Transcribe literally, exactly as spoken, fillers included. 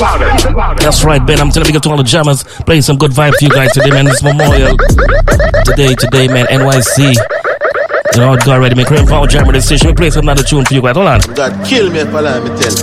That's right, Ben. I'm telling you, to all the jammers, playing some good vibe for you guys today, man. It's Memorial today, today, man. N Y C. You know, God ready, man. Cream Power Jammer, the station. We play some another tune for you guys. Hold on. God kill me if I let me tell.